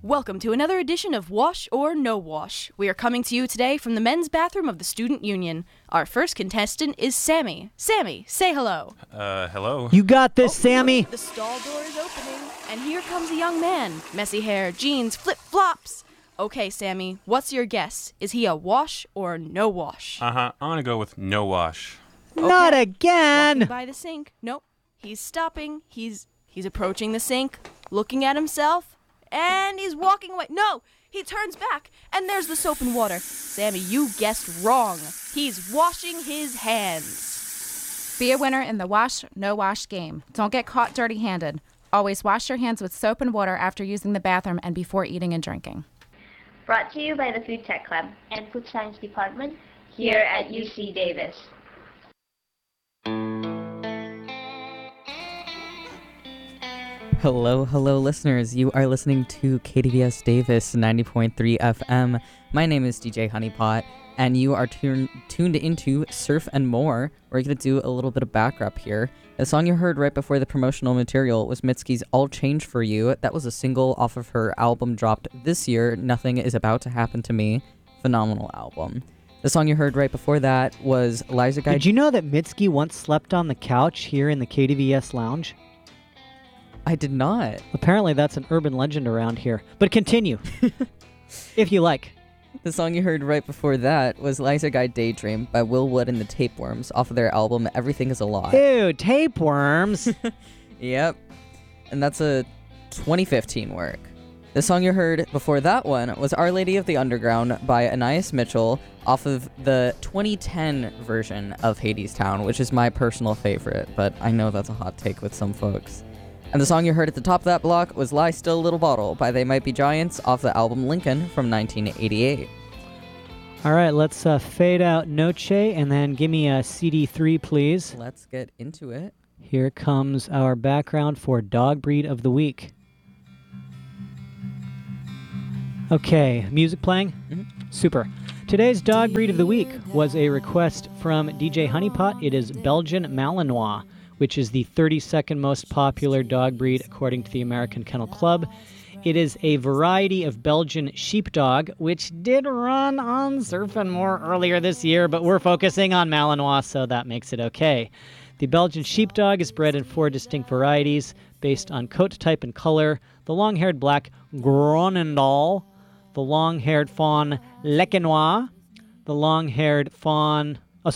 Welcome to another edition of Wash or No Wash. We are coming to you today from the men's bathroom of the Student Union. Our first contestant is Sammy. Sammy, say hello. Hello. You got this, Sammy. The stall door is opening, and here comes a young man. Messy hair, jeans, flip-flops. Okay, Sammy, what's your guess? Is he a wash or no wash? I'm gonna go with no wash. Not again. Walking by the sink. Nope. He's stopping. He's approaching the sink, looking at himself, and he's walking away. No! He turns back, and there's the soap and water. Sammy, you guessed wrong. He's washing his hands. Be a winner in the wash, no wash game. Don't get caught dirty-handed. Always wash your hands with soap and water after using the bathroom and before eating and drinking. Brought to you by the Food Tech Club and Food Science Department here at UC Davis. Hello, listeners. You are listening to KDVS Davis 90.3 FM. My name is DJ Honeypot, and you are tuned into Surf and More. We're going to do a little bit of backup here. The song you heard right before the promotional material was Mitski's I'll Change For You. That was a single off of her album dropped this year, Nothing Is About to Happen to Me. Phenomenal album. The song you heard right before that was Liza Guy. Did you know that Mitski once slept on the couch here in the KDVS lounge? I did not. Apparently that's an urban legend around here. But continue, if you like. The song you heard right before that was Liza Guy Daydream by Will Wood and the Tapeworms off of their album Everything Is a Lie. Ew, tapeworms. Yep. And that's a 2015 work. The song you heard before that one was Our Lady of the Underground by Anais Mitchell off of the 2010 version of Hadestown, which is my personal favorite, but I know that's a hot take with some folks. And the song you heard at the top of that block was Lie Still Little Bottle by They Might Be Giants off the album Lincoln from 1988. All right, let's fade out Noche and then give me a CD3, please. Let's get into it. Here comes our background for Dog Breed of the Week. Okay, music playing? Mm-hmm. Super. Today's Dog Breed of the Week was a request from DJ Honeypot. It is Belgian Malinois, which is the 32nd most popular dog breed according to the American Kennel Club. It is a variety of Belgian sheepdog, which did run on Surf and More earlier this year, but we're focusing on Malinois, so that makes it okay. The Belgian sheepdog is bred in 4 distinct varieties based on coat type and color: the long-haired black Groenendael, the long-haired fawn Lekenois, the rough-haired fawn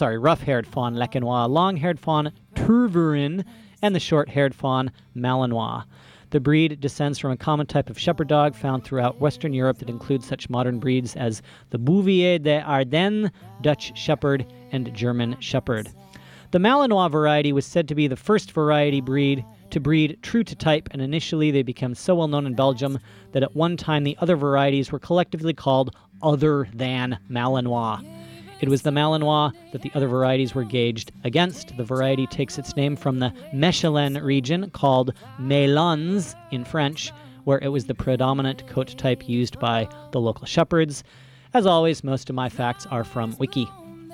Lekenois, long-haired fawn Tervuren, and the short-haired fawn Malinois. The breed descends from a common type of shepherd dog found throughout Western Europe that includes such modern breeds as the Bouvier des Ardennes, Dutch Shepherd, and German Shepherd. The Malinois variety was said to be the first variety breed to breed true to type, and initially they became so well known in Belgium that at one time the other varieties were collectively called other than Malinois. It was the Malinois that the other varieties were gauged against. The variety takes its name from the Mechelen region, called Melons in French, where it was the predominant coat type used by the local shepherds. As always, most of my facts are from Wiki.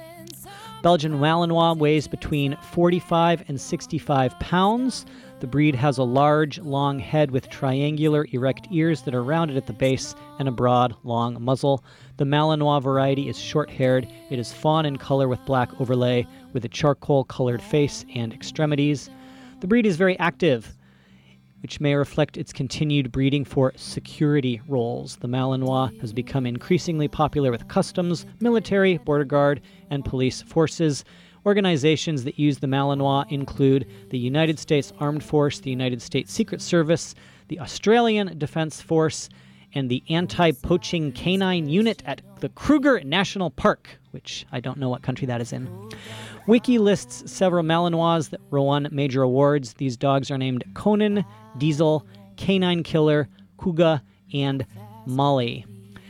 Belgian Malinois weighs between 45 and 65 pounds. The breed has a large, long head with triangular, erect ears that are rounded at the base and a broad, long muzzle. The Malinois variety is short-haired. It is fawn in color with black overlay, with a charcoal-colored face and extremities. The breed is very active, which may reflect its continued breeding for security roles. The Malinois has become increasingly popular with customs, military, border guard, and police forces. Organizations that use the Malinois include the United States Armed Force, the United States Secret Service, the Australian Defense Force, and the Anti-Poaching Canine Unit at the Kruger National Park, which I don't know what country that is in. Wiki lists several Malinois that won major awards. These dogs are named Conan, Diesel, Canine Killer, Kuga, and Molly.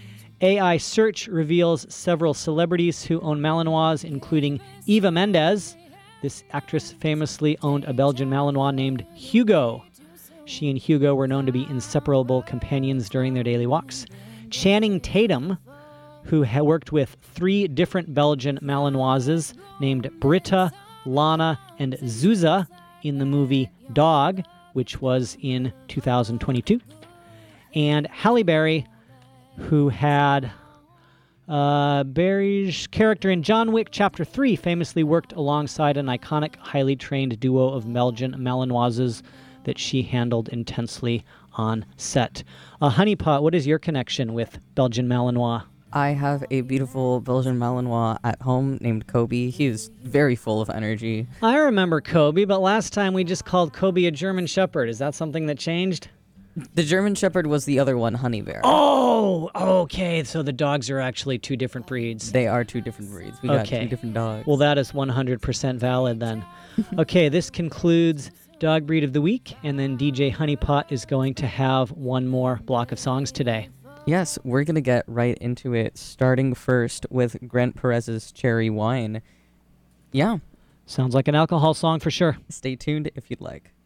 AI search reveals several celebrities who own Malinois, including Eva Mendes. This actress famously owned a Belgian Malinois named Hugo. She and Hugo were known to be inseparable companions during their daily walks. Channing Tatum, who had worked with 3 different Belgian Malinoises named Britta, Lana, and Zuza in the movie Dog, which was in 2022. and Halle Berry, who had Berry's character in John Wick Chapter 3 famously worked alongside an iconic, highly trained duo of Belgian Malinoises that she handled intensely on set. Honeypot, what is your connection with Belgian Malinois? I have a beautiful Belgian Malinois at home named Kobe. He is very full of energy. I remember Kobe, but last time we just called Kobe a German Shepherd. Is that something that changed? The German Shepherd was the other one, Honey Bear. Oh, okay. So the dogs are actually two different breeds. They are two different breeds. We got two different dogs. Well, that is 100% valid then. Okay, this concludes Dog Breed of the Week, and then DJ Honeypot is going to have one more block of songs today. Yes, we're going to get right into it, starting first with Grant Perez's Cherry Wine. Yeah. Sounds like an alcohol song for sure. Stay tuned if you'd like.